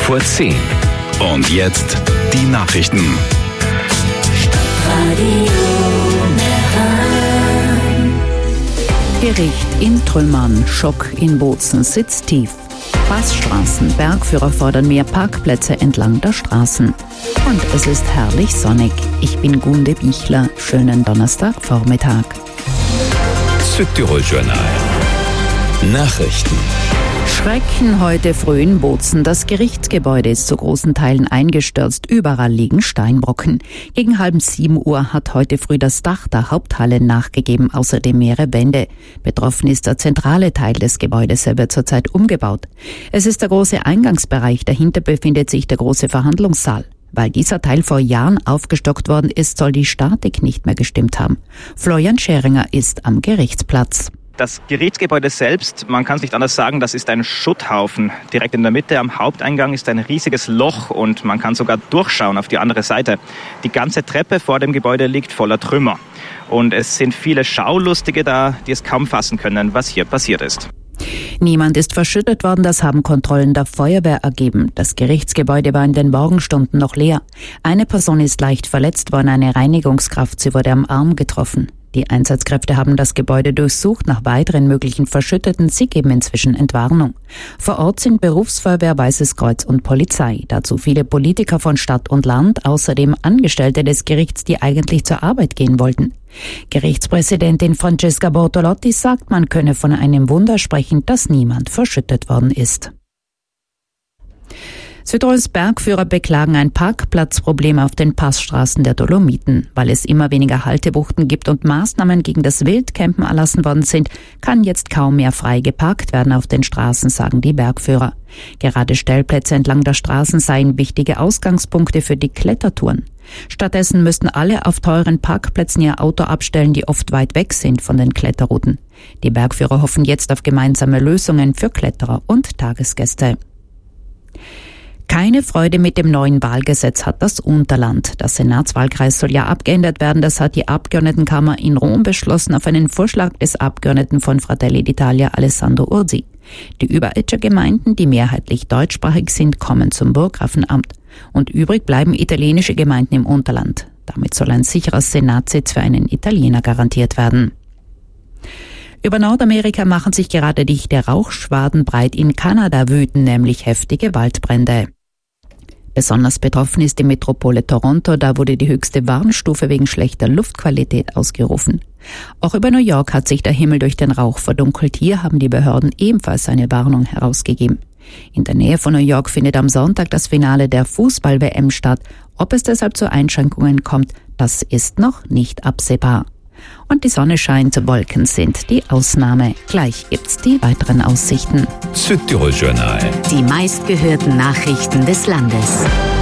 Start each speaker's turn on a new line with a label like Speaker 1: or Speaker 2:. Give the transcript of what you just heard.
Speaker 1: vor 10. Und jetzt die Nachrichten.
Speaker 2: Gericht in Trümmern, Schock in Bozen, Sitz tief. Passstraßen, Bergführer fordern mehr Parkplätze entlang der Straßen. Und es ist herrlich sonnig. Ich bin Gunde Bichler. Schönen Donnerstagvormittag.
Speaker 1: Südtirol Journal. Nachrichten.
Speaker 2: Schrecken heute früh in Bozen. Das Gerichtsgebäude ist zu großen Teilen eingestürzt. Überall liegen Steinbrocken. Gegen 6:30 Uhr hat heute früh das Dach der Haupthalle nachgegeben, außerdem mehrere Wände. Betroffen ist der zentrale Teil des Gebäudes. Er wird zurzeit umgebaut. Es ist der große Eingangsbereich. Dahinter befindet sich der große Verhandlungssaal. Weil dieser Teil vor Jahren aufgestockt worden ist, soll die Statik nicht mehr gestimmt haben. Florian Scheringer ist am Gerichtsplatz.
Speaker 3: Das Gerichtsgebäude selbst, man kann es nicht anders sagen, das ist ein Schutthaufen. Direkt in der Mitte am Haupteingang ist ein riesiges Loch und man kann sogar durchschauen auf die andere Seite. Die ganze Treppe vor dem Gebäude liegt voller Trümmer. Und es sind viele Schaulustige da, die es kaum fassen können, was hier passiert ist.
Speaker 2: Niemand ist verschüttet worden, das haben Kontrollen der Feuerwehr ergeben. Das Gerichtsgebäude war in den Morgenstunden noch leer. Eine Person ist leicht verletzt worden, eine Reinigungskraft, sie wurde am Arm getroffen. Die Einsatzkräfte haben das Gebäude durchsucht nach weiteren möglichen Verschütteten. Sie geben inzwischen Entwarnung. Vor Ort sind Berufsfeuerwehr, Weißes Kreuz und Polizei. Dazu viele Politiker von Stadt und Land, außerdem Angestellte des Gerichts, die eigentlich zur Arbeit gehen wollten. Gerichtspräsidentin Francesca Bortolotti sagt, man könne von einem Wunder sprechen, dass niemand verschüttet worden ist. Südtirols Bergführer beklagen ein Parkplatzproblem auf den Passstraßen der Dolomiten. Weil es immer weniger Haltebuchten gibt und Maßnahmen gegen das Wildcampen erlassen worden sind, kann jetzt kaum mehr frei geparkt werden auf den Straßen, sagen die Bergführer. Gerade Stellplätze entlang der Straßen seien wichtige Ausgangspunkte für die Klettertouren. Stattdessen müssten alle auf teuren Parkplätzen ihr Auto abstellen, die oft weit weg sind von den Kletterrouten. Die Bergführer hoffen jetzt auf gemeinsame Lösungen für Kletterer und Tagesgäste. Keine Freude mit dem neuen Wahlgesetz hat das Unterland. Der Senatswahlkreis soll ja abgeändert werden. Das hat die Abgeordnetenkammer in Rom beschlossen auf einen Vorschlag des Abgeordneten von Fratelli d'Italia Alessandro Ursi. Die Überetscher Gemeinden, die mehrheitlich deutschsprachig sind, kommen zum Burggrafenamt. Und übrig bleiben italienische Gemeinden im Unterland. Damit soll ein sicherer Senatssitz für einen Italiener garantiert werden. Über Nordamerika machen sich gerade dichte Rauchschwaden breit. In Kanada wüten nämlich heftige Waldbrände. Besonders betroffen ist die Metropole Toronto, da wurde die höchste Warnstufe wegen schlechter Luftqualität ausgerufen. Auch über New York hat sich der Himmel durch den Rauch verdunkelt. Hier haben die Behörden ebenfalls eine Warnung herausgegeben. In der Nähe von New York findet am Sonntag das Finale der Fußball-WM statt. Ob es deshalb zu Einschränkungen kommt, das ist noch nicht absehbar. Und die Sonne scheint, Wolken sind die Ausnahme. Gleich gibt's die weiteren Aussichten.
Speaker 1: Südtirol Journal.
Speaker 4: Die meistgehörten Nachrichten des Landes.